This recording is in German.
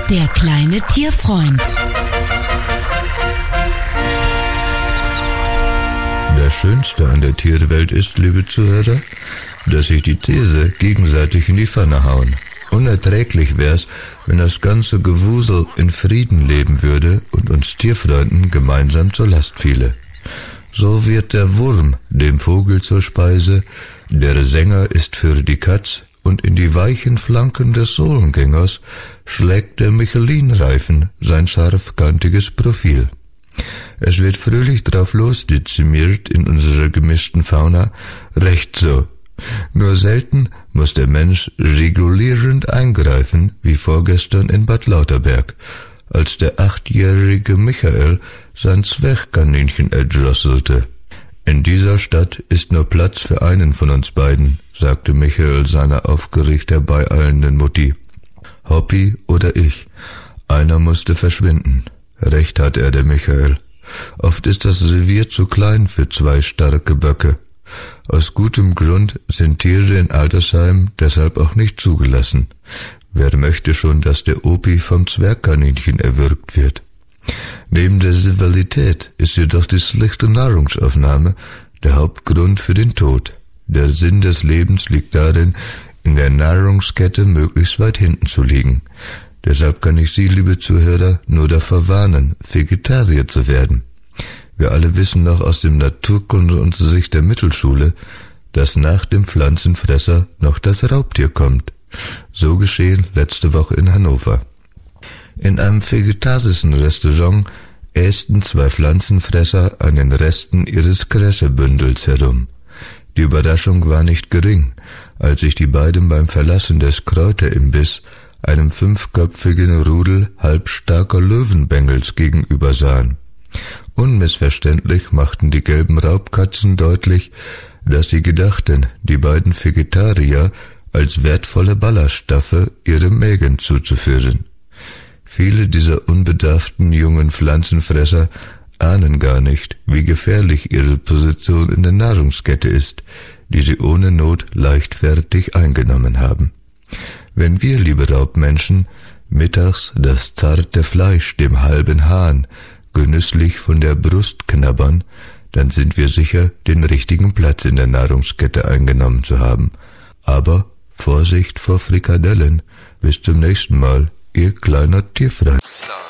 Der kleine Tierfreund. Das Schönste an der Tierwelt ist, liebe Zuhörer, dass sich die Tiere gegenseitig in die Pfanne hauen. Unerträglich wär's, wenn das ganze Gewusel in Frieden leben würde und uns Tierfreunden gemeinsam zur Last fiele. So wird der Wurm dem Vogel zur Speise, der Sänger ist für die Katz, und in die weichen Flanken des Sohlengängers schlägt der Michelin-Reifen sein scharfkantiges Profil. Es wird fröhlich drauf losdezimiert in unserer gemischten Fauna, recht so. Nur selten muss der Mensch regulierend eingreifen, wie vorgestern in Bad Lauterberg, als der 8-jährige Michael sein Zwergkaninchen erdrosselte. In dieser Stadt ist nur Platz für einen von uns beiden, sagte Michael seiner aufgeregt herbeieilenden Mutti. Hoppi oder ich, einer musste verschwinden. Recht hat er, der Michael. Oft ist das Revier zu klein für 2 starke Böcke. Aus gutem Grund sind Tiere in Altersheimen deshalb auch nicht zugelassen. Wer möchte schon, dass der Opi vom Zwergkaninchen erwürgt wird? Neben der Rivalität ist jedoch die schlechte Nahrungsaufnahme der Hauptgrund für den Tod. Der Sinn des Lebens liegt darin, in der Nahrungskette möglichst weit hinten zu liegen. Deshalb kann ich Sie, liebe Zuhörer, nur davor warnen, Vegetarier zu werden. Wir alle wissen noch aus dem Naturkundeunterricht der Mittelschule, dass nach dem Pflanzenfresser noch das Raubtier kommt. So geschehen letzte Woche in Hannover. In einem vegetarischen Restaurant ästen 2 Pflanzenfresser an den Resten ihres Kressebündels herum. Die Überraschung war nicht gering, als sich die beiden beim Verlassen des Kräuterimbiss einem 5-köpfigen Rudel halbstarker Löwenbengels gegenüber sahen. Unmissverständlich machten die gelben Raubkatzen deutlich, dass sie gedachten, die beiden Vegetarier als wertvolle Ballaststoffe ihrem Mägen zuzuführen. Viele dieser unbedarften jungen Pflanzenfresser ahnen gar nicht, wie gefährlich ihre Position in der Nahrungskette ist, die sie ohne Not leichtfertig eingenommen haben. Wenn wir, liebe Raubmenschen, mittags das zarte Fleisch dem halben Hahn genüsslich von der Brust knabbern, dann sind wir sicher, den richtigen Platz in der Nahrungskette eingenommen zu haben. Aber Vorsicht vor Frikadellen. Bis zum nächsten Mal, Ihr kleiner Tierfreund.